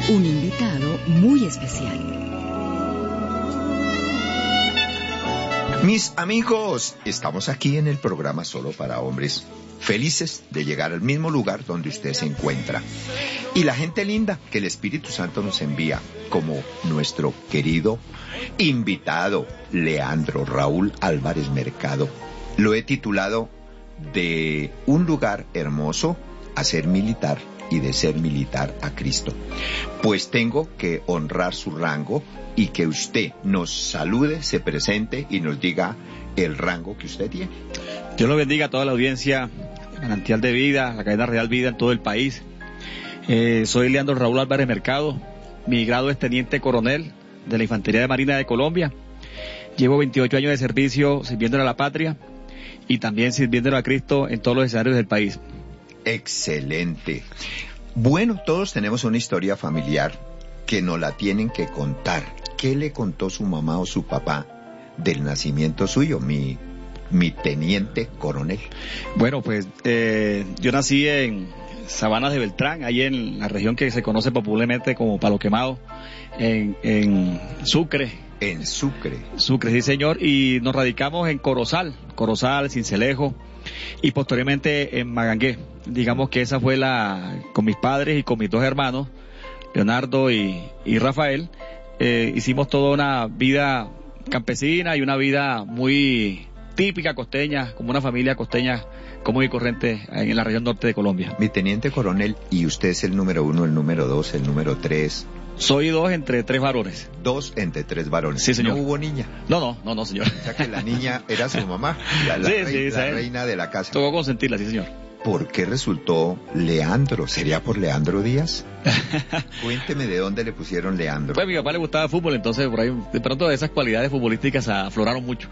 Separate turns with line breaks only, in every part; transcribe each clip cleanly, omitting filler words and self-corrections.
Un invitado muy especial.
Mis amigos, estamos aquí en el programa Solo para Hombres, felices de llegar al mismo lugar donde usted se encuentra. Y la gente linda que el Espíritu Santo nos envía, como nuestro querido invitado, Leandro Raúl Álvarez Mercado. Lo he titulado De un lugar hermoso a ser militar y de ser militar a Cristo. Pues tengo que honrar su rango y que usted nos salude, se presente y nos diga el rango que usted tiene.
Dios lo bendiga a toda la audiencia de Manantial de Vida, la cadena Real Vida en todo el país. Soy Leandro Raúl Álvarez Mercado, mi grado es teniente coronel de la Infantería de Marina de Colombia. Llevo 28 años de servicio sirviéndole a la patria y también sirviéndole a Cristo en todos los escenarios del país.
Excelente. Bueno, todos tenemos una historia familiar que nos la tienen que contar. ¿Qué le contó su mamá o su papá del nacimiento suyo, mi teniente coronel?
Bueno, pues yo nací en Sabanas de Beltrán, ahí en la región que se conoce popularmente como Palo Quemado, en Sucre.
En Sucre.
Sucre, sí señor, y nos radicamos en Corozal, Cincelejo, y posteriormente en Magangué. Digamos que esa fue con mis padres y con mis dos hermanos, Leonardo y Rafael, hicimos toda una vida campesina y una vida muy típica costeña, como una familia costeña común y corriente en la región norte de Colombia.
Mi teniente coronel, ¿y usted es el número 1, el número 2, el número 3?
Soy 2 entre 3 varones.
2 entre 3 varones.
Sí, señor.
¿No hubo niña?
No, señor.
O sea que la niña era su mamá, la reina de la casa.
Tocó consentirla, sí, señor.
¿Por qué resultó Leandro? ¿Sería por Leandro Díaz? Cuénteme de dónde le pusieron Leandro.
Pues a mi papá le gustaba el fútbol, entonces por ahí de pronto esas cualidades futbolísticas afloraron mucho.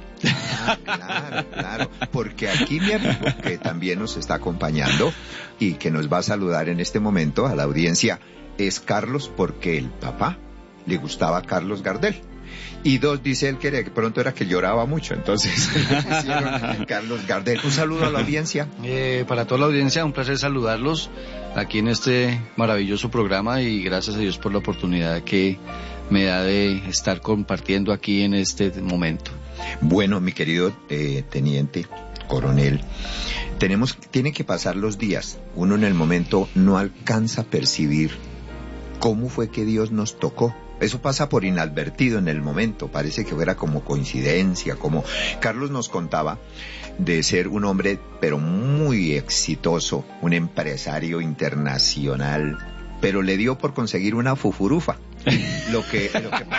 Claro, porque aquí mi amigo que también nos está acompañando y que nos va a saludar en este momento a la audiencia es Carlos, porque el papá le gustaba Carlos Gardel. Y 2, dice él que pronto era que lloraba mucho, entonces le pusieron Carlos Gardel. Un saludo a la audiencia.
Para toda la audiencia, un placer saludarlos aquí en este maravilloso programa y gracias a Dios por la oportunidad que me da de estar compartiendo aquí en este momento.
Bueno, mi querido teniente coronel, tienen que pasar los días. Uno en el momento no alcanza a percibir cómo fue que Dios nos tocó. Eso pasa por inadvertido en el momento, parece que fuera como coincidencia, como Carlos nos contaba de ser un hombre pero muy exitoso, un empresario internacional, pero le dio por conseguir una fufurufa. Lo que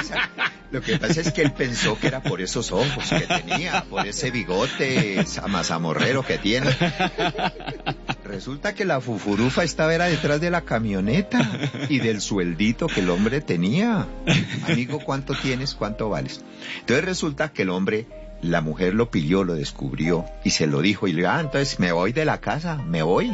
pasa es que él pensó que era por esos ojos que tenía, por ese bigote mazamorrero que tiene. Resulta que la fufurufa era detrás de la camioneta y del sueldito que el hombre tenía. Amigo, ¿cuánto tienes? ¿Cuánto vales? Entonces resulta que el hombre, la mujer lo pilló, lo descubrió y se lo dijo y le dijo, entonces me voy de la casa, me voy.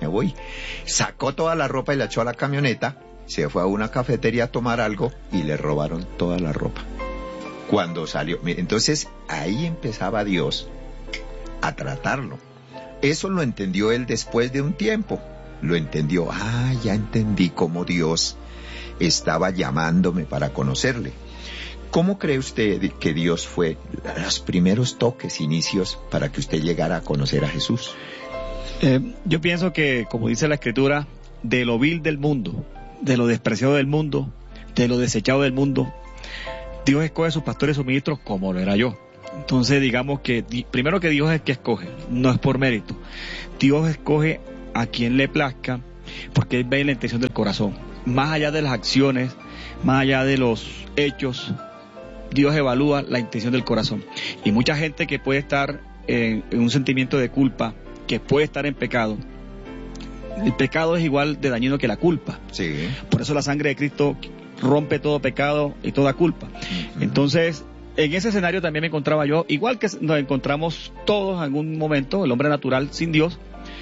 Sacó toda la ropa y la echó a la camioneta, se fue a una cafetería a tomar algo y le robaron toda la ropa. Cuando salió, entonces ahí empezaba Dios a tratarlo. Eso lo entendió él después de un tiempo. Lo entendió. Ya entendí cómo Dios estaba llamándome para conocerle. ¿Cómo cree usted que Dios fue los primeros toques, inicios, para que usted llegara a conocer a Jesús?
Yo pienso que, como dice la Escritura, de lo vil del mundo, de lo despreciado del mundo, de lo desechado del mundo, Dios escoge a sus pastores y sus ministros como lo era yo. Entonces digamos que primero que Dios es el que escoge, no es por mérito. Dios escoge a quien le plazca porque Él ve la intención del corazón. Más allá de las acciones, más allá de los hechos, Dios evalúa la intención del corazón. Y mucha gente que puede estar en un sentimiento de culpa, que puede estar en pecado, el pecado es igual de dañino que la culpa.
Sí.
Por eso la sangre de Cristo rompe todo pecado y toda culpa. Entonces, en ese escenario también me encontraba yo, igual que nos encontramos todos en algún momento, el hombre natural sin Dios,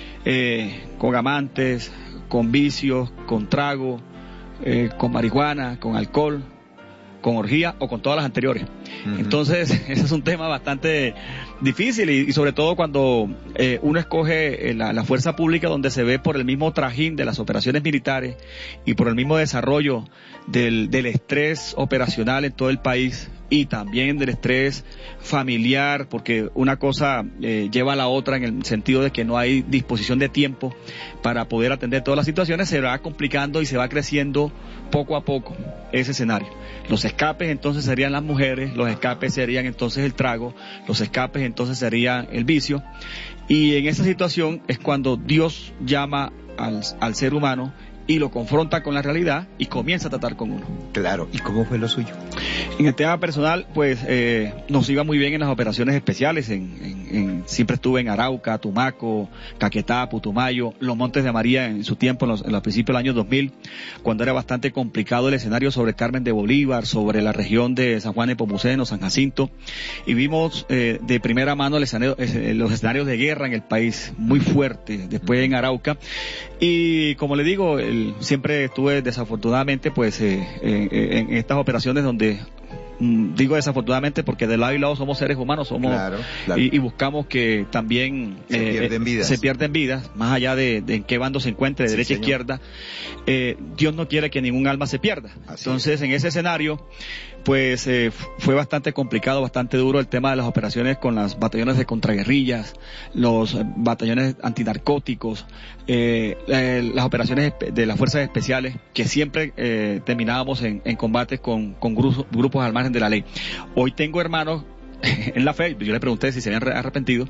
con amantes, con vicios, con trago, con marihuana, con alcohol, con orgía o con todas las anteriores. Entonces, ese es un tema bastante difícil y sobre todo cuando uno escoge la fuerza pública, donde se ve por el mismo trajín de las operaciones militares y por el mismo desarrollo del estrés operacional en todo el país y también del estrés familiar, porque una cosa lleva a la otra en el sentido de que no hay disposición de tiempo para poder atender todas las situaciones. Se va complicando y se va creciendo poco a poco ese escenario. Los escapes entonces serían las mujeres, los escapes serían entonces el trago, los escapes entonces serían el vicio, y en esa situación es cuando Dios llama al ser humano y lo confronta con la realidad y comienza a tratar con uno.
Claro, ¿y cómo fue lo suyo?
En el tema personal, pues nos iba muy bien en las operaciones especiales. Siempre estuve en Arauca, Tumaco, Caquetá, Putumayo, los Montes de María en su tiempo, en los principios del año 2000, cuando era bastante complicado el escenario sobre Carmen de Bolívar, sobre la región de San Juan de Nepomuceno, San Jacinto, y vimos de primera mano los escenarios de guerra en el país, muy fuertes, después en Arauca, y como le digo, siempre estuve desafortunadamente pues en estas operaciones donde digo desafortunadamente porque de lado y lado somos seres humanos, somos claro. Y buscamos que también se pierden vidas, más allá de en qué bando se encuentre, de derecha a izquierda. Dios no quiere que ningún alma se pierda. Entonces en ese escenario pues fue bastante complicado, bastante duro el tema de las operaciones con los batallones de contraguerrillas, los batallones antinarcóticos, las operaciones de las fuerzas especiales, que siempre terminábamos en combates con grupos al margen de la ley. Hoy tengo hermanos en la fe, yo le pregunté si se habían arrepentido,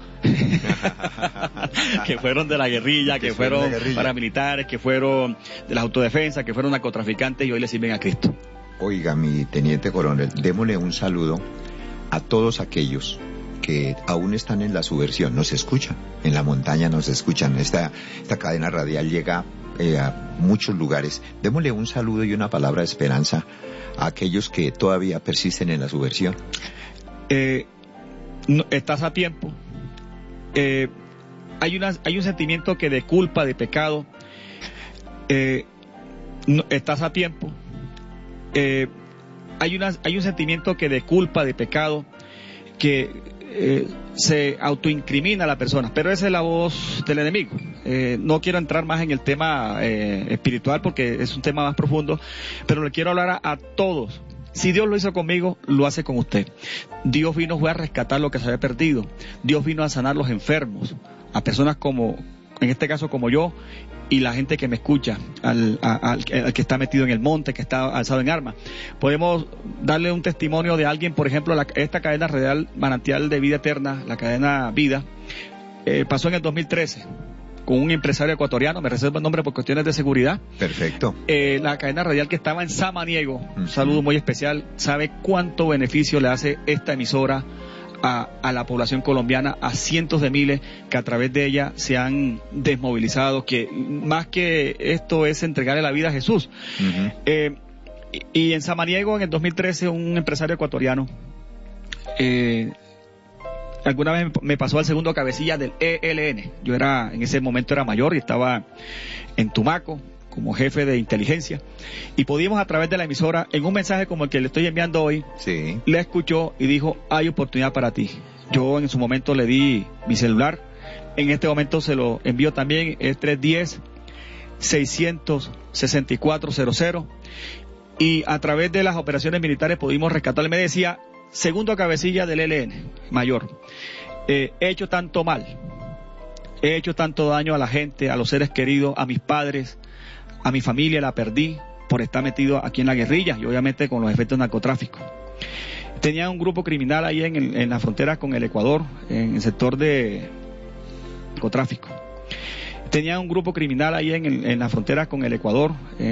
que fueron de la guerrilla, que fueron paramilitares, que fueron de las autodefensas, que fueron narcotraficantes y hoy le sirven a Cristo.
Oiga, mi teniente coronel, démosle un saludo a todos aquellos que aún están en la subversión, nos escuchan, en la montaña nos escuchan, esta cadena radial llega a muchos lugares. Démosle un saludo y una palabra de esperanza a aquellos que todavía persisten en la subversión.
Estás a tiempo. Hay un sentimiento que de culpa, de pecado. Estás a tiempo. Hay un sentimiento que de culpa, de pecado, que se autoincrimina a la persona, pero esa es la voz del enemigo. No quiero entrar más en el tema espiritual porque es un tema más profundo, pero le quiero hablar a todos. Si Dios lo hizo conmigo, lo hace con usted. Dios vino fue a rescatar lo que se había perdido. Dios vino a sanar los enfermos, a personas como, en este caso como yo, y la gente que me escucha, al que está metido en el monte, que está alzado en armas. Podemos darle un testimonio de alguien, por ejemplo, esta cadena radial Manantial de Vida Eterna, la cadena Vida, pasó en el 2013 con un empresario ecuatoriano, me reservo el nombre por cuestiones de seguridad.
Perfecto.
La cadena radial que estaba en Samaniego, un saludo muy especial, sabe cuánto beneficio le hace esta emisora a la población colombiana, a cientos de miles que a través de ella se han desmovilizado, que más que esto es entregarle la vida a Jesús. Y en Samaniego, en el 2013, un empresario ecuatoriano alguna vez me pasó al segundo cabecilla del ELN. Yo en ese momento era mayor y estaba en Tumaco como jefe de inteligencia, y podíamos a través de la emisora, en un mensaje como el que le estoy enviando hoy, le escuchó y dijo: hay oportunidad para ti. Yo en su momento le di mi celular, en este momento se lo envío también, es 310-600-6400, y a través de las operaciones militares pudimos rescatarle. Me decía: segundo cabecilla del ELN, mayor, he hecho tanto mal, he hecho tanto daño a la gente, a los seres queridos, a mis padres, a mi familia, la perdí por estar metido aquí en la guerrilla y obviamente con los efectos narcotráficos. Tenía un grupo criminal ahí en la frontera con el Ecuador, en el sector de narcotráfico. Tenía un grupo criminal ahí en la frontera con el Ecuador,